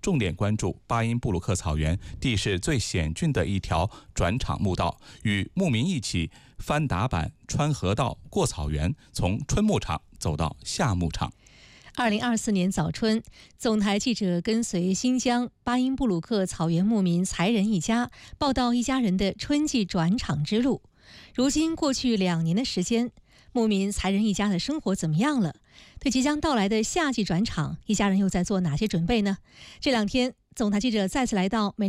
重点关注巴音布鲁克草原地势最险峻的一条转场牧道，与牧民一起翻打板、穿河道、过草原，从春牧场走到夏牧场。 2024年早春，总台记者跟随新疆巴音布鲁克草原牧民才仁一家，报道一家人的春季转场之路。如今过去2年的时间，牧民才仁一家的生活怎么样了？对即将到来的夏季转场，一家人又在做哪些准备呢？这2天，总台记者再次来到美